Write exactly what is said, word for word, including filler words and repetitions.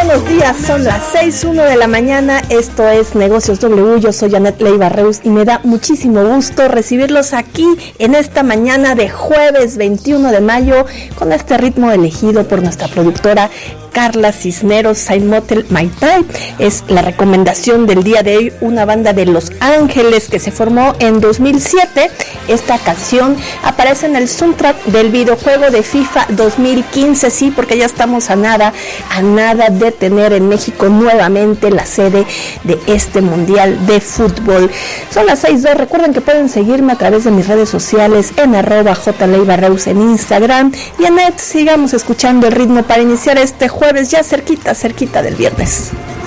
buenos días, son las seis uno de la mañana, esto es Negocios W, yo soy Janet Leiva Reus y me da muchísimo gusto recibirlos aquí en esta mañana de jueves veintiuno de mayo con este ritmo elegido por nuestra productora Carla Cisneros. Side Motel My Time es la recomendación del día de hoy, una banda de Los Ángeles que se formó en dos mil siete. Esta canción aparece en el soundtrack del videojuego de FIFA dos mil quince, sí, porque ya estamos a nada, a nada de tener en México nuevamente la sede de este Mundial de Fútbol. Son las seis dos, recuerden que pueden seguirme a través de mis redes sociales en arroba jleivareus en Instagram y en net. Sigamos escuchando el ritmo para iniciar este jueves ya cerquita, cerquita del viernes.